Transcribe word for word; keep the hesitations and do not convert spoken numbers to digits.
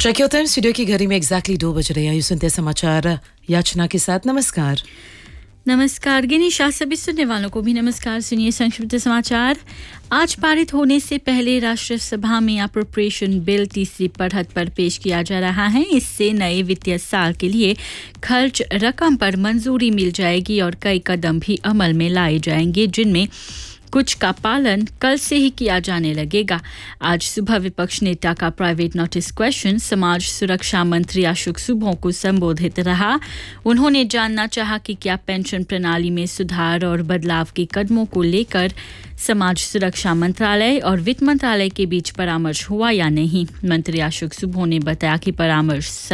चेकियो time studio की घड़ी में एग्जैक्टली दो बज रहे हैं। सुनते समाचार याचना के साथ। नमस्कार। नमस्कार गिनीशा, सभी सुनने वालों को भी नमस्कार। सुनिए संक्षिप्त समाचार। आज पारित होने से पहले राष्ट्रसभा में अप्रोप्रिएशन बिल तीसरी पढ़त पर पेश किया जा रहा है। इससे नए वित्तीय साल के लिए खर्च रकम पर मंजूरी मिल जाएगी और कई कदम भी अमल में लाए जाएंगे, जिनमें कुछ का पालन कल से ही किया जाने लगेगा। आज सुबह विपक्ष नेता का प्राइवेट नोटिस क्वेश्चन समाज सुरक्षा मंत्री अशोक सुबह को संबोधित रहा। उन्होंने जानना चाहा कि क्या पेंशन प्रणाली में सुधार और बदलाव के कदमों को लेकर समाज सुरक्षा मंत्रालय और वित्त मंत्रालय के बीच परामर्श हुआ या नहीं। मंत्री अशोक सुबह ने बताया कि परामर्श